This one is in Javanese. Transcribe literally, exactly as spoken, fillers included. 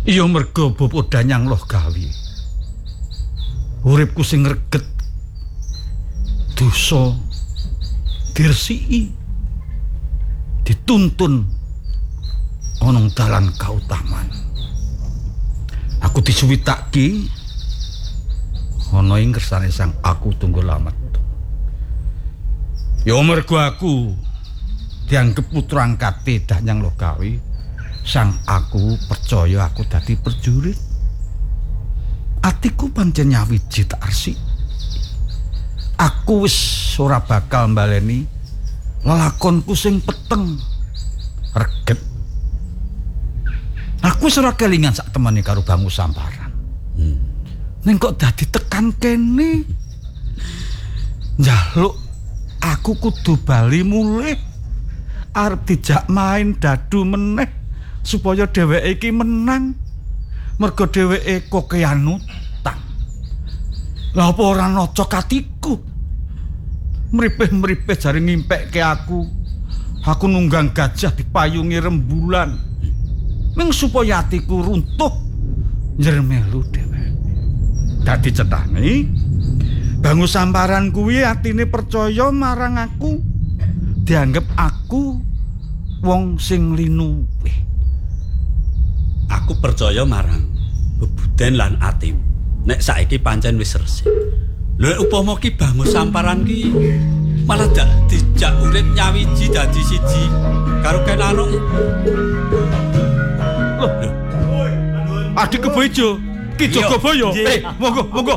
Iya merga bapa danyang loh gawe. Uripku sing ngreget dosa diresiki dituntun ana dalan kautaman. Aku disuwitake ana ing kersane Sang Aku Tunggul Amet. Ya merga aku dianggep putra angkate danyang loh gawe. Sang Aku percaya aku dadi prajurit. Atiku pancen nyawiji tak resik. Aku wis ora bakal mbaleni lelakonku sing peteng reget. Aku wis ora kelingan sak temene karo Bangu Samparan. Hmm. Ning kok dadi tekan kene. Njaluk aku kudu bali mulih. Arep dijak main dadu meneh supaya dheweke iki menang. Mergo dheweke kokean utang. Lah apa ora nocok atiku? Mripih-mripih jare ngimpekke aku. Aku nunggang gajah dipayungi rembulan. Ming supaya atiku runtuh njremelu dheweke. Dadi cethane Bangu Samparan kuwi atine percaya marang aku. Dianggep aku wong sing linuwih. Aku percaya marang bebuden lan atimu. Nek saiki pancen wis resik. Lha upama ki Bangu Samparan ki malah dak dijak urip nyawiji dadi siji karo Kenarok. Loh, adik Kebojo, Ki Jogobaya. Eh, monggo, monggo.